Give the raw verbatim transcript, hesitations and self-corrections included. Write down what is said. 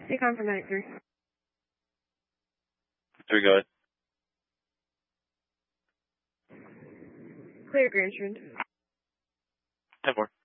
Take on for Medic three. Three, go ahead. Clear Grandstrand. ten four.